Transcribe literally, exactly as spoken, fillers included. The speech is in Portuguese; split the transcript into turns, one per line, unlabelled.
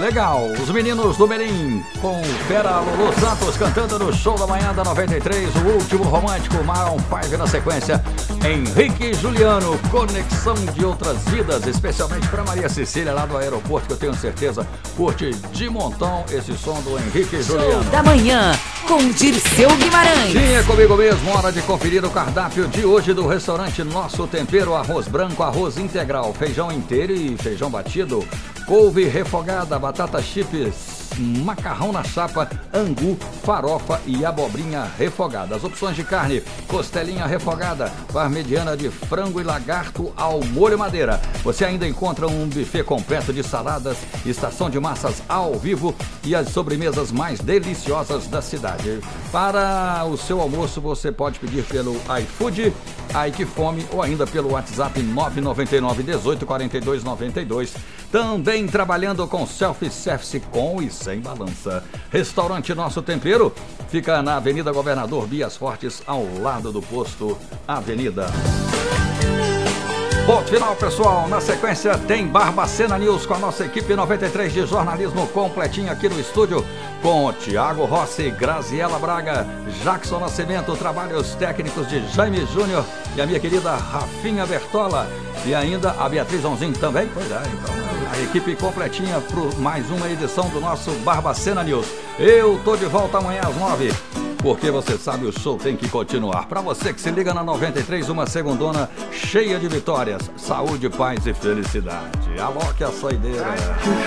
Legal, os meninos do Merim com Fera Lulu Santos cantando no Show da Manhã da noventa e três, o último romântico, Maroon cinco na sequência, Henrique e Juliano, Conexão de Outras Vidas, especialmente para Maria Cecília lá do aeroporto, que eu tenho certeza curte de montão esse som do Henrique e Juliano.
Show da Manhã com Dirceu Guimarães.
Sim, é comigo mesmo, hora de conferir o cardápio de hoje do restaurante Nosso Tempero, arroz branco, arroz integral, feijão inteiro e feijão batido, couve refogada, batata chips, macarrão na chapa, angu, farofa e abobrinha refogada. As opções de carne: costelinha refogada, parmegiana de frango e lagarto ao molho madeira. Você ainda encontra um buffet completo de saladas, estação de massas ao vivo e as sobremesas mais deliciosas da cidade. Para o seu almoço você pode pedir pelo iFood, Ai Que Fome, ou ainda pelo WhatsApp nove nove nove, dezoito, quarenta e dois, noventa e dois. Também trabalhando com self-service com e sem balança. Restaurante Nosso Tempero fica na Avenida Governador Bias Fortes, ao lado do posto Avenida. Ponto final, pessoal. Na sequência tem Barbacena News com a nossa equipe noventa e três de jornalismo completinho aqui no estúdio, com Tiago Rossi, Graziela Braga, Jackson Nascimento, trabalhos técnicos de Jaime Júnior e a minha querida Rafinha Bertola, e ainda a Beatriz Onzinho também. Pois é, então a equipe completinha para mais uma edição do nosso Barbacena News. Eu tô de volta amanhã às nove, porque você sabe, o show tem que continuar. Para você que se liga na noventa e três, uma segundona cheia de vitórias, saúde, paz e felicidade. Alô, que a saideira.